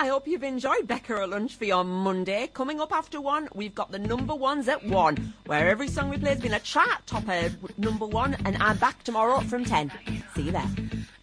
I hope you've enjoyed Becca at Lunch for your Monday. Coming up after 1, we've got the number ones at 1, where every song we play has been a chart topper number 1, and I'm back tomorrow from 10. See you there.